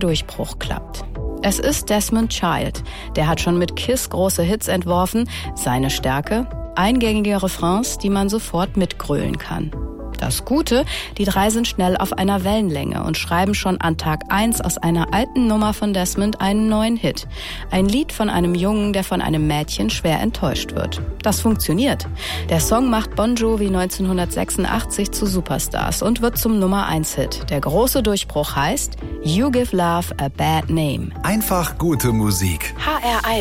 Durchbruch klappt. Es ist Desmond Child. Der hat schon mit Kiss große Hits entworfen. Seine Stärke? Eingängige Refrains, die man sofort mitgrölen kann. Das Gute, die drei sind schnell auf einer Wellenlänge und schreiben schon an Tag 1 aus einer alten Nummer von Desmond einen neuen Hit. Ein Lied von einem Jungen, der von einem Mädchen schwer enttäuscht wird. Das funktioniert. Der Song macht Bon Jovi 1986 zu Superstars und wird zum Nummer-1-Hit. Der große Durchbruch heißt You Give Love a Bad Name. Einfach gute Musik. HR1